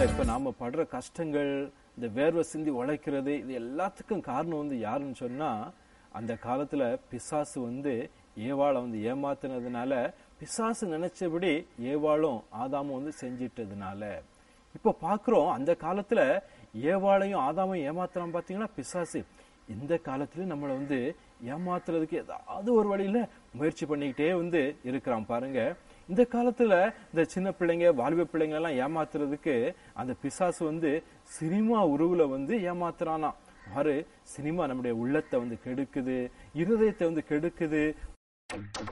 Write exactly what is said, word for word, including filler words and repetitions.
இப்ப நாம படுற கஷ்டங்கள், இந்த வேர்வை சிந்தி உழைக்கிறது, இது எல்லாத்துக்கும் காரணம் வந்து யாருன்னு சொன்னா, அந்த காலத்துல பிசாசு வந்து ஏவாளை வந்து ஏமாத்தினதுனால, பிசாசு நினைச்சபடி ஏவாளும் ஆதாமும் வந்து செஞ்சிட்டதுனால. இப்ப பாக்குறோம் அந்த காலத்துல ஏவாளையும் ஆதாமையும் ஏமாத்துறான் பாத்தீங்கன்னா பிசாசு. இந்த காலத்துல நம்மளை வந்து ஏமாத்துறதுக்கு ஏதாவது ஒரு வழியில முயற்சி பண்ணிக்கிட்டே வந்து இருக்கிறான் பாருங்க. இந்த காலத்துல இந்த சின்ன பிள்ளைங்க வாலிப பிள்ளைங்க எல்லாம் ஏமாத்துறதுக்கு அந்த பிசாசு வந்து சினிமா உருவுல வந்து ஏமாத்துறானா. பாரு, சினிமா நம்முடைய உள்ளத்தை வந்து கெடுக்குது, இருதயத்தை வந்து கெடுக்குது.